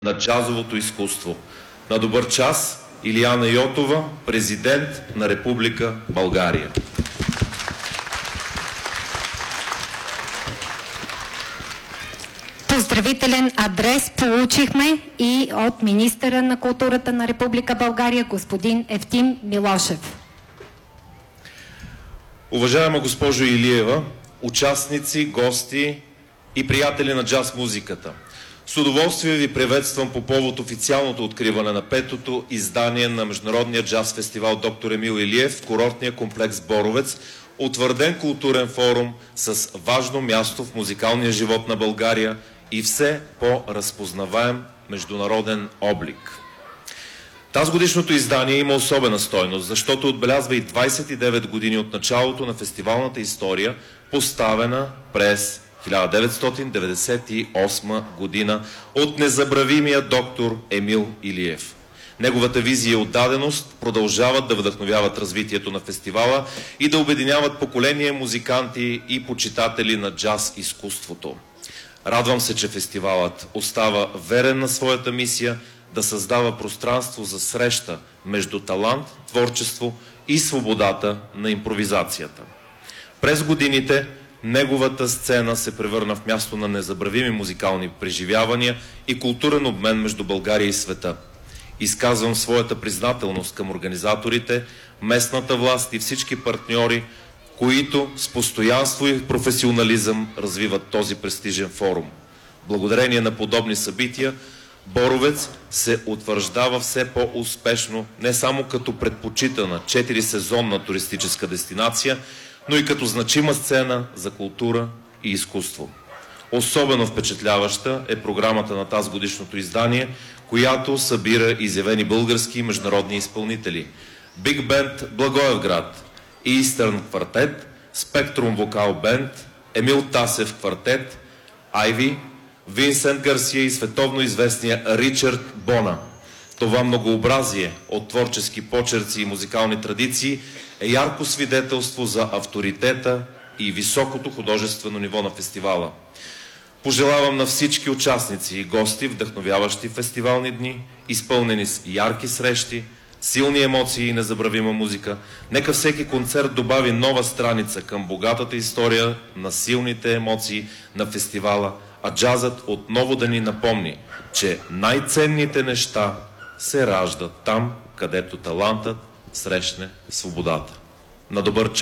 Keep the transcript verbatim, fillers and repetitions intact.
на джазовото изкуство. На добър час, Илияна Йотова, президент на Република България. Поздравителен адрес получихме и от министъра на културата на Република България, господин Евтим Милошев. Уважаема госпожо Илиева, участници, гости и приятели на джаз музиката, с удоволствие ви приветствам по повод официалното откриване на петото издание на Международния джаз фестивал Доктор Емил Илиев в курортния комплекс Боровец, утвърден културен форум с важно място в музикалния живот на България и все по-разпознаваем международен облик. Тазгодишното издание има особена стойност, защото отбелязва и двадесет и девет години от началото на фестивалната история, поставена през хиляда деветстотин деветдесет и осма година от незабравимия доктор Емил Илиев. Неговата визия и отдаденост продължават да вдъхновяват развитието на фестивала и да обединяват поколения музиканти и почитатели на джаз изкуството. Радвам се, че фестивалът остава верен на своята мисия да създава пространство за среща между талант, творчество и свободата на импровизацията. През годините неговата сцена се превърна в място на незабравими музикални преживявания и културен обмен между България и света. Изказвам своята признателност към организаторите, местната власт и всички партньори, които с постоянство и професионализъм развиват този престижен форум. Благодарение на подобни събития, Боровец се утвърждава все по-успешно не само като предпочитана четирисезонна туристическа дестинация, но и като значима сцена за култура и изкуство. Особено впечатляваща е програмата на тазгодишното издание, която събира изявени български и международни изпълнители. Биг Бенд Благоевград, Eastern Квартет, Спектрум Вокал Бенд, Емил Тасев Квартет, Айви, Винсент Гарсия и световно известния Ричард Бона. Това многообразие от творчески почерци и музикални традиции е ярко свидетелство за авторитета и високото художествено ниво на фестивала. Пожелавам на всички участници и гости вдъхновяващи фестивални дни, изпълнени с ярки срещи, силни емоции и незабравима музика. Нека всеки концерт добави нова страница към богатата история на силните емоции на фестивала, а джазът отново да ни напомни, че най-ценните неща се раждат там, където талантът срещне свободата. На добър час!